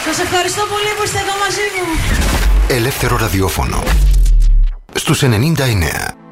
Σας ευχαριστώ πολύ που είστε εδώ μαζί μου. Ελεύθερο ραδιόφωνο στους 99.